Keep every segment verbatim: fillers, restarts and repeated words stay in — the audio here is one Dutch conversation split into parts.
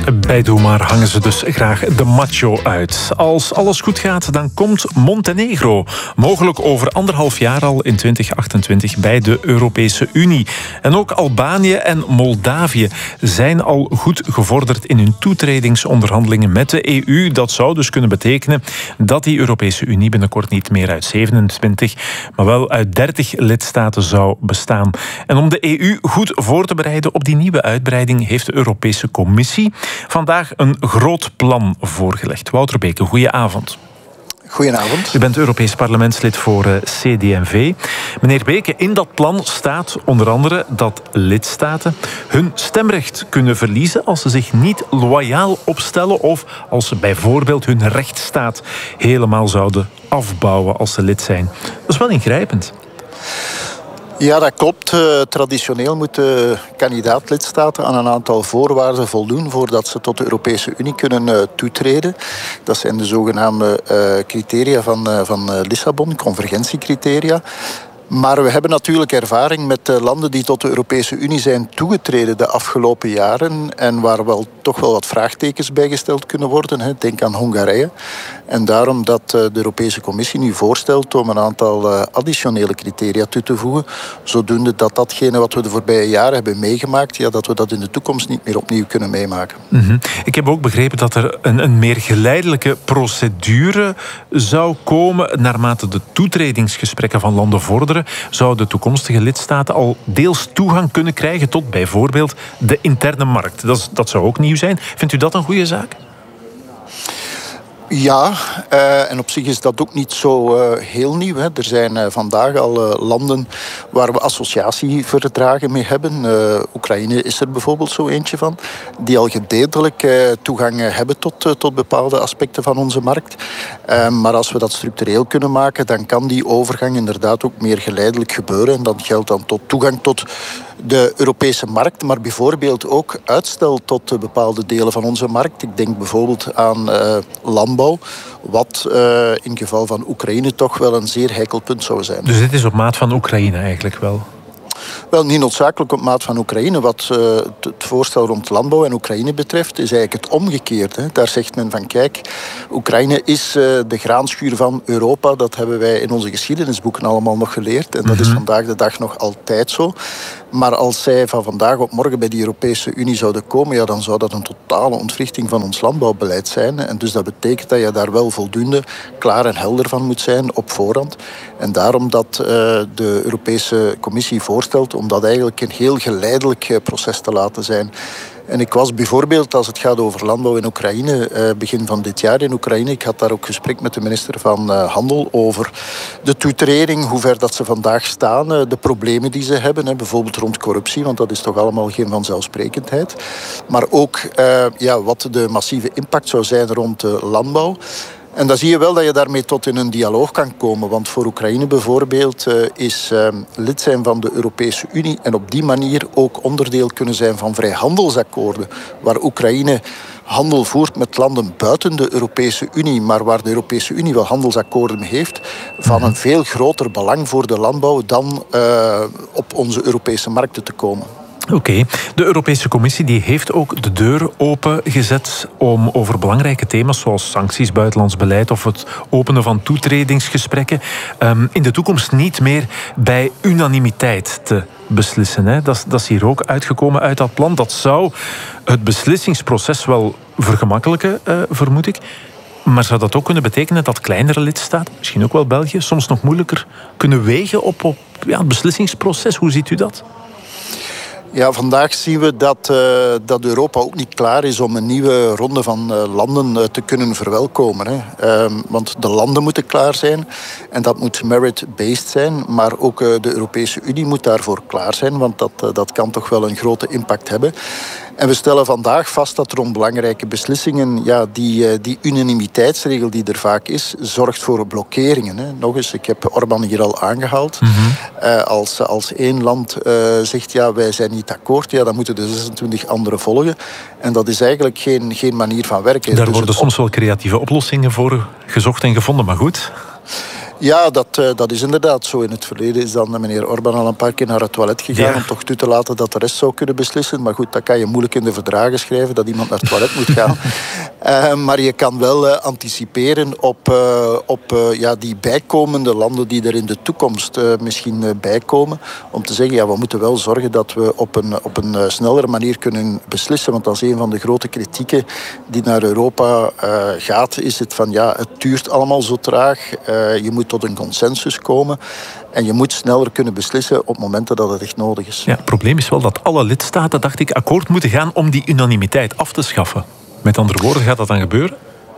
Bij Doe Maar hangen ze dus graag de macho uit. Als alles goed gaat, dan komt Montenegro mogelijk over anderhalf jaar al in twintig achtentwintig bij de Europese Unie. En ook Albanië en Moldavië zijn al goed gevorderd in hun toetredingsonderhandelingen met de E U. Dat zou dus kunnen betekenen dat die Europese Unie binnenkort niet meer uit zevenentwintig, maar wel uit dertig lidstaten zou bestaan. En om de E U goed voor te bereiden op die nieuwe uitbreiding heeft de Europese Commissie vandaag een groot plan voorgelegd. Wouter Beke, goedenavond. Goedenavond. U bent Europees parlementslid voor C D en V. Meneer Beke, in dat plan staat onder andere dat lidstaten hun stemrecht kunnen verliezen als ze zich niet loyaal opstellen of als ze bijvoorbeeld hun rechtsstaat helemaal zouden afbouwen als ze lid zijn. Dat is wel ingrijpend. Ja, dat klopt. Uh, traditioneel moeten kandidaat-lidstaten aan een aantal voorwaarden voldoen voordat ze tot de Europese Unie kunnen uh, toetreden. Dat zijn de zogenaamde uh, criteria van, uh, van uh, Lissabon, convergentiecriteria. Maar we hebben natuurlijk ervaring met landen die tot de Europese Unie zijn toegetreden de afgelopen jaren en waar wel toch wel wat vraagtekens bij gesteld kunnen worden. Denk aan Hongarije. En daarom dat de Europese Commissie nu voorstelt om een aantal additionele criteria toe te voegen, zodoende dat datgene wat we de voorbije jaren hebben meegemaakt, ja, dat we dat in de toekomst niet meer opnieuw kunnen meemaken. Mm-hmm. Ik heb ook begrepen dat er een, een meer geleidelijke procedure zou komen naarmate de toetredingsgesprekken van landen vorderen. Zouden toekomstige lidstaten al deels toegang kunnen krijgen tot bijvoorbeeld de interne markt. Dat, is, dat zou ook nieuw zijn. Vindt u dat een goede zaak? Ja, uh, en op zich is dat ook niet zo uh, heel nieuw. Hè. Er zijn uh, vandaag al uh, landen waar we associatieverdragen mee hebben. Uh, Oekraïne is er bijvoorbeeld zo eentje van. Die al gedeeltelijk uh, toegang hebben tot, uh, tot bepaalde aspecten van onze markt. Uh, maar als we dat structureel kunnen maken, dan kan die overgang inderdaad ook meer geleidelijk gebeuren. En dat geldt dan tot toegang tot de Europese markt, maar bijvoorbeeld ook uitstel tot bepaalde delen van onze markt. Ik denk bijvoorbeeld aan uh, landbouw, wat uh, in geval van Oekraïne toch wel een zeer heikel punt zou zijn. Dus dit is op maat van Oekraïne eigenlijk wel? Wel, niet noodzakelijk op maat van Oekraïne. Wat uh, het voorstel rond landbouw en Oekraïne betreft, is eigenlijk het omgekeerde. Daar zegt men van, kijk, Oekraïne is uh, de graanschuur van Europa. Dat hebben wij in onze geschiedenisboeken allemaal nog geleerd. En dat mm-hmm. is vandaag de dag nog altijd zo. Maar als zij van vandaag op morgen bij de Europese Unie zouden komen, ja, dan zou dat een totale ontwrichting van ons landbouwbeleid zijn. En dus dat betekent dat je daar wel voldoende klaar en helder van moet zijn op voorhand. En daarom dat uh, de Europese Commissie voorstelt om dat eigenlijk een heel geleidelijk proces te laten zijn. En ik was bijvoorbeeld, als het gaat over landbouw in Oekraïne, eh, begin van dit jaar in Oekraïne, ik had daar ook gesprek met de minister van uh, Handel over de toetreding, hoe ver dat ze vandaag staan, uh, de problemen die ze hebben, hè, bijvoorbeeld rond corruptie, want dat is toch allemaal geen vanzelfsprekendheid. Maar ook uh, ja, wat de massieve impact zou zijn rond uh, landbouw. En dan zie je wel dat je daarmee tot in een dialoog kan komen. Want voor Oekraïne bijvoorbeeld uh, is uh, lid zijn van de Europese Unie en op die manier ook onderdeel kunnen zijn van vrijhandelsakkoorden, waar Oekraïne handel voert met landen buiten de Europese Unie, maar waar de Europese Unie wel handelsakkoorden heeft, van een veel groter belang voor de landbouw dan uh, op onze Europese markten te komen. Oké, okay. De Europese Commissie die heeft ook de deur opengezet om over belangrijke thema's zoals sancties, buitenlands beleid of het openen van toetredingsgesprekken um, in de toekomst niet meer bij unanimiteit te beslissen. Hè. Dat, dat is hier ook uitgekomen uit dat plan. Dat zou het beslissingsproces wel vergemakkelijken, uh, vermoed ik. Maar zou dat ook kunnen betekenen dat kleinere lidstaten, misschien ook wel België, soms nog moeilijker kunnen wegen op, op ja, het beslissingsproces? Hoe ziet u dat? Ja, vandaag zien we dat, uh, dat Europa ook niet klaar is om een nieuwe ronde van uh, landen uh, te kunnen verwelkomen. Hè. Um, want de landen moeten klaar zijn en dat moet merit-based zijn. Maar ook uh, de Europese Unie moet daarvoor klaar zijn, want dat, uh, dat kan toch wel een grote impact hebben. En we stellen vandaag vast dat rond belangrijke beslissingen, ja, die, die unanimiteitsregel die er vaak is, zorgt voor blokkeringen. Hè. Nog eens, ik heb Orbán hier al aangehaald. Mm-hmm. Uh, als, als één land uh, zegt, ja, wij zijn niet akkoord, ja, dan moeten de zesentwintig anderen volgen. En dat is eigenlijk geen, geen manier van werken. Daar dus worden het... soms wel creatieve oplossingen voor gezocht en gevonden, maar goed. Ja, dat, uh, dat is inderdaad zo. In het verleden is dan meneer Orbán al een paar keer naar het toilet gegaan... Ja. om toch toe te laten dat de rest zou kunnen beslissen. Maar goed, dat kan je moeilijk in de verdragen schrijven... dat iemand naar het toilet moet gaan. uh, maar je kan wel uh, anticiperen op, uh, op uh, ja, die bijkomende landen... die er in de toekomst uh, misschien uh, bijkomen. Om te zeggen, ja, we moeten wel zorgen dat we op een, op een uh, snellere manier kunnen beslissen. Want dat is een van de grote kritieken die naar Europa uh, gaat. Is het van, ja, het duurt allemaal zo traag. Uh, je moet tot een consensus komen. En je moet sneller kunnen beslissen op momenten dat het echt nodig is. Ja, het probleem is wel dat alle lidstaten, dacht ik, akkoord moeten gaan om die unanimiteit af te schaffen. Met andere woorden, gaat dat dan gebeuren?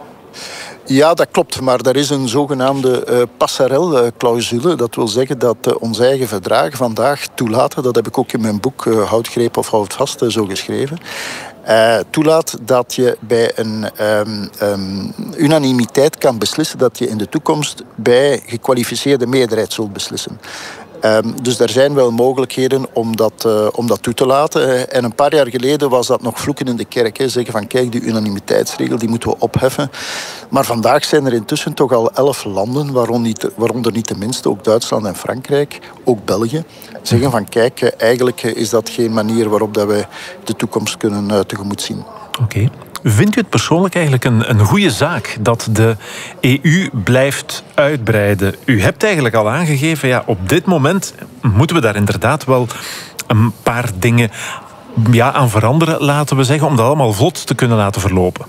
Ja, dat klopt. Maar er is een zogenaamde uh, passerelle-clausule. Dat wil zeggen dat uh, onze eigen verdragen vandaag toelaten. Dat heb ik ook in mijn boek uh, Houdgreep of Houdvast uh, zo geschreven. Uh, toelaat dat je bij een um, um, unanimiteit kan beslissen dat je in de toekomst bij gekwalificeerde meerderheid zult beslissen. Um, dus er zijn wel mogelijkheden om dat, uh, om dat toe te laten. En een paar jaar geleden was dat nog vloeken in de kerk. Hè. Zeggen van kijk, die unanimiteitsregel die moeten we opheffen. Maar vandaag zijn er intussen toch al elf landen, waaronder niet, waaronder niet de minste, ook Duitsland en Frankrijk, ook België, zeggen van kijk, eigenlijk is dat geen manier waarop dat wij de toekomst kunnen uh, tegemoet zien. Oké. Okay. Vindt u het persoonlijk eigenlijk een, een goede zaak dat de E U blijft uitbreiden? U hebt eigenlijk al aangegeven, ja, op dit moment moeten we daar inderdaad wel een paar dingen ja, aan veranderen, laten we zeggen, om dat allemaal vlot te kunnen laten verlopen.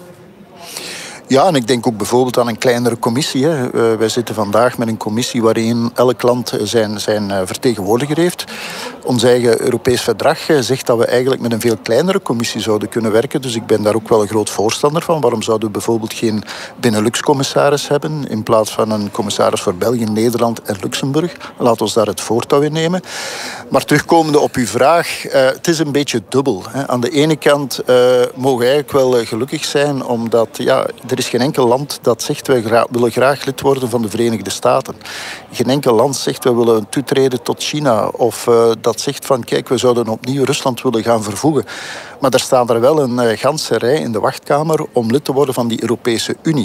Ja, en ik denk ook bijvoorbeeld aan een kleinere commissie. Hè. Uh, wij zitten vandaag met een commissie waarin elk land zijn, zijn uh, vertegenwoordiger heeft. Ons eigen Europees verdrag uh, zegt dat we eigenlijk met een veel kleinere commissie zouden kunnen werken. Dus ik ben daar ook wel een groot voorstander van. Waarom zouden we bijvoorbeeld geen Benelux-commissaris hebben in plaats van een commissaris voor België, Nederland en Luxemburg? Laat ons daar het voortouw in nemen. Maar terugkomende op uw vraag, uh, het is een beetje dubbel. Hè. Aan de ene kant uh, mogen we eigenlijk wel uh, gelukkig zijn, omdat ja, er is geen enkel land dat zegt wij gra- willen graag lid worden van de Verenigde Staten. Geen enkel land zegt wij willen toetreden tot China. Of uh, dat zegt van kijk, we zouden opnieuw Rusland willen gaan vervoegen. Maar er staat er wel een uh, ganse rij in de wachtkamer om lid te worden van die Europese Unie.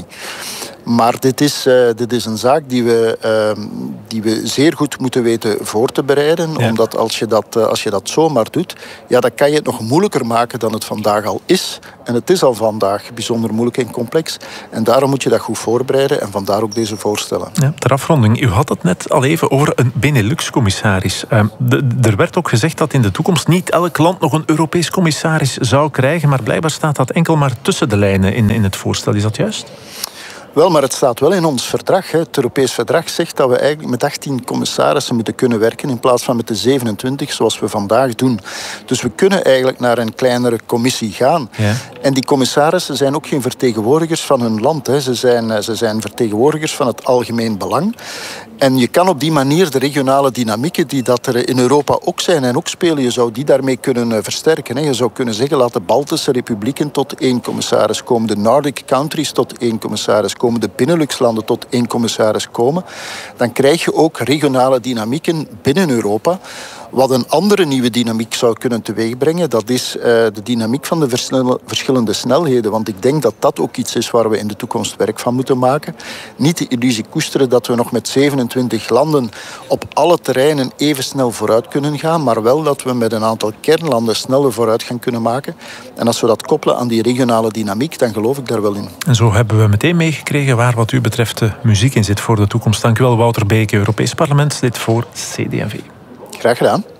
Maar dit is, uh, dit is een zaak die we, uh, die we zeer goed moeten weten voor te bereiden. Ja. Omdat als je, dat, uh, als je dat zomaar doet, ja, dan kan je het nog moeilijker maken dan het vandaag al is. En het is al vandaag bijzonder moeilijk en complex. En daarom moet je dat goed voorbereiden en vandaar ook deze voorstellen. Ja, ter afronding, u had het net al even over een Benelux-commissaris. Uh, de, er werd ook gezegd dat in de toekomst niet elk land nog een Europees commissaris zou krijgen, maar blijkbaar staat dat enkel maar tussen de lijnen in, in het voorstel. Is dat juist? Wel, maar het staat wel in ons verdrag. Hè. Het Europees verdrag zegt dat we eigenlijk met achttien commissarissen moeten kunnen werken in plaats van met de zevenentwintig zoals we vandaag doen. Dus we kunnen eigenlijk naar een kleinere commissie gaan. Ja. En die commissarissen zijn ook geen vertegenwoordigers van hun land. Hè. Ze zijn, ze zijn vertegenwoordigers van het algemeen belang. En je kan op die manier de regionale dynamieken die dat er in Europa ook zijn en ook spelen, je zou die daarmee kunnen versterken. Hè. Je zou kunnen zeggen, laat de Baltische republieken tot één commissaris komen, de Nordic countries tot één commissaris komen, de Benelux-landen tot één commissaris komen. Dan krijg je ook regionale dynamieken binnen Europa. Wat een andere nieuwe dynamiek zou kunnen teweegbrengen, dat is uh, de dynamiek van de verschillende snelheden. Want ik denk dat dat ook iets is waar we in de toekomst werk van moeten maken. Niet de illusie koesteren dat we nog met zevenentwintig landen op alle terreinen even snel vooruit kunnen gaan, maar wel dat we met een aantal kernlanden sneller vooruitgang kunnen maken. En als we dat koppelen aan die regionale dynamiek, dan geloof ik daar wel in. En zo hebben we meteen meegekregen waar wat u betreft de muziek in zit voor de toekomst. Dank u wel, Wouter Beke, Europees Parlementslid voor C D en V. Graag gedaan.